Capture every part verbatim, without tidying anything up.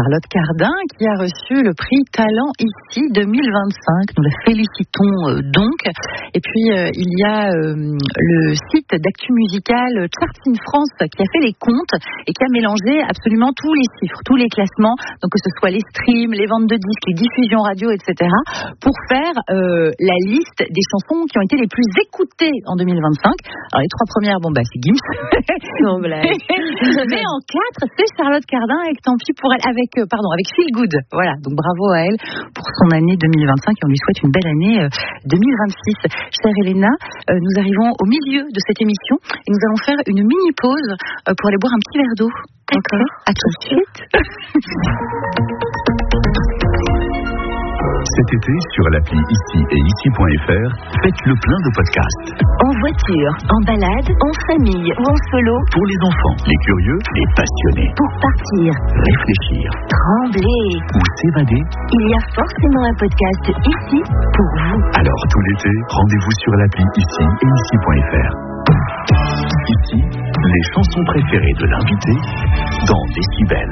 Charlotte Cardin qui a reçu le prix Talent Ici deux mille vingt-cinq. Nous la félicitons euh, donc. Et puis euh, il y a euh, le site d'actu musical Charts in France qui a fait les comptes et qui a mélangé absolument tous les chiffres, tous les classements, donc que ce soit les streams, les ventes de disques, les diffusions radio, et cetera, pour faire euh, la liste des chansons qui ont été les plus écoutées en deux mille vingt-cinq. Alors les trois premières, bon bah c'est Gims. Non, blague. Mais en quatre, c'est Charlotte Cardin avec Tant pis pour elle, avec euh, pardon, avec Feel Good. Voilà, donc bravo à elle pour son année deux mille vingt-cinq et on lui souhaite une belle année euh, deux mille vingt-six. Chère Elena, euh, nous arrivons au milieu de cette émission et nous allons faire une mini pause euh, pour aller boire un petit verre d'eau. D'accord. À tout de suite. Cet été, sur l'appli Ici et Ici point F R, faites le plein de podcasts. En voiture, en balade, en famille ou en solo. Pour les enfants, les curieux, les passionnés. Pour partir, Réfléchir trembler. ou s'évader. Il y a forcément un podcast ici pour vous. Alors tout l'été, rendez-vous sur l'appli Ici et Ici point F R. Ici, les chansons préférées de l'invité dans Décibel.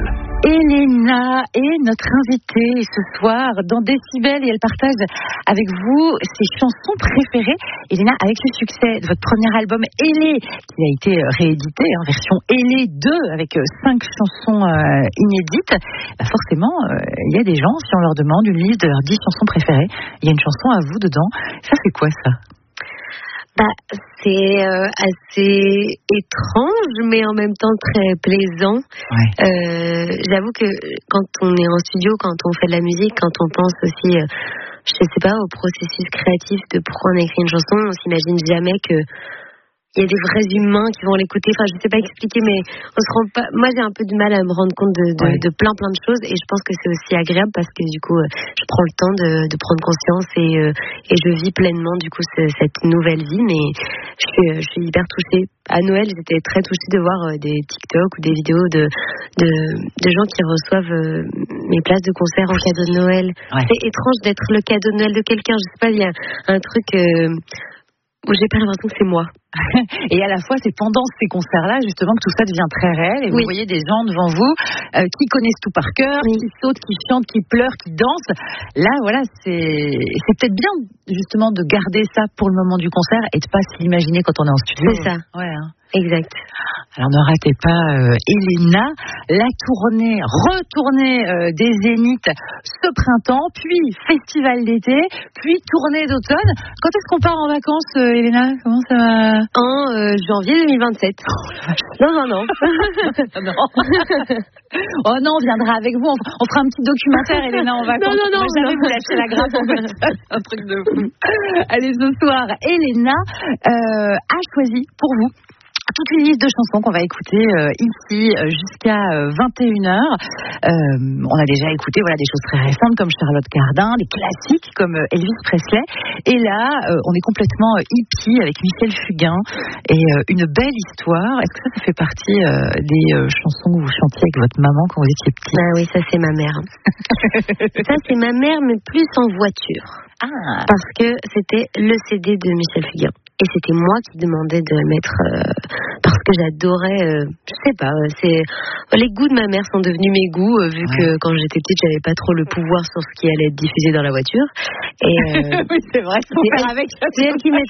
Elena est notre invitée ce soir dans Décibel et elle partage avec vous ses chansons préférées. Elena, avec le succès de votre premier album Ailé, qui a été réédité en version Ailé deux avec cinq chansons euh, inédites, bah forcément, il euh, y a des gens, si on leur demande une liste de leurs dix chansons préférées, il y a une chanson à vous dedans. Ça, c'est quoi ça ? Bah, c'est euh, assez étrange, mais en même temps très plaisant. Ouais. Euh, j'avoue que quand on est en studio, quand on fait de la musique, quand on pense aussi, euh, je sais pas, au processus créatif de pourquoi on écrit une chanson, on s'imagine jamais que il y a des vrais humains qui vont l'écouter. Enfin, je sais pas expliquer, mais on se rend pas. Moi, j'ai un peu du mal à me rendre compte de, de, ouais. de plein, plein de choses, et je pense que c'est aussi agréable parce que du coup, je prends le temps de, de prendre conscience et, euh, et je vis pleinement du coup ce, cette nouvelle vie. Mais je suis, je suis hyper touchée. À Noël, j'étais très touchée de voir des TikTok ou des vidéos de de, de gens qui reçoivent euh, mes places de concert en cadeau de Noël. Ouais. C'est étrange d'être le cadeau de Noël de quelqu'un. Je sais pas, il y a un truc. Euh, où j'ai pas l'impression que c'est moi. Et à la fois, c'est pendant ces concerts-là, justement, que tout ça devient très réel. Et oui. Vous voyez des gens devant vous euh, qui connaissent tout par cœur, oui. qui sautent, qui chantent, qui pleurent, qui dansent. Là, voilà, c'est, c'est peut-être bien, justement, de garder ça pour le moment du concert et de pas s'imaginer quand on est en studio. C'est ça. Ouais, hein. Exact. Alors ne ratez pas euh, Elena, la tournée, retournée euh, des Zéniths ce printemps, puis festival d'été, puis tournée d'automne. Quand est-ce qu'on part en vacances, euh, Elena ? Comment ça va ? En euh, janvier deux mille vingt-sept. Oh, non, non, non. non. Oh non, on viendra avec vous, on, on fera un petit documentaire, Elena, en vacances. Non, non, non. On va jamais non. vous lâcher la grappe, en fait. Un truc de fou. Allez, ce soir, Elena euh, a choisi pour vous toute une liste de chansons qu'on va écouter euh, ici euh, jusqu'à euh, vingt et une heures. Euh, on a déjà écouté voilà, des choses très récentes comme Charlotte Cardin, des classiques comme euh, Elvis Presley. Et là, euh, on est complètement euh, hippie avec Michel Fugain et euh, une belle histoire. Est-ce que ça, ça fait partie euh, des euh, chansons que vous chantiez avec votre maman quand vous étiez petit ? Ah oui, ça c'est ma mère. Ça c'est ma mère, mais plus en voiture. Ah. Parce que c'était le C D de Michel Fugain. Et c'était moi qui demandais de le mettre euh, parce que j'adorais, euh, je sais pas, euh, c'est les goûts de ma mère sont devenus mes goûts euh, vu ouais. que quand j'étais petite j'avais pas trop le pouvoir sur ce qui allait être diffusé dans la voiture. Et euh, oui, c'est vrai, faut faire avec. C'est elle qui met